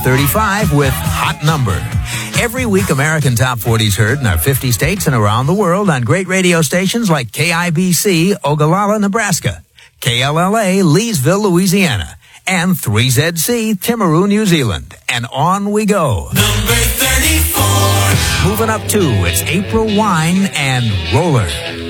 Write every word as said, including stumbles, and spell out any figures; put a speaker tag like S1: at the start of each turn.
S1: thirty-five with Hot Number. Every week, American Top forty's heard in our fifty states and around the world on great radio stations like K I B C, Ogallala, Nebraska, K L L A, Leesville, Louisiana, and three Z C, Timaru, New Zealand. And on we go.
S2: Number thirty-four.
S1: Moving up two, it's April Wine and Roller.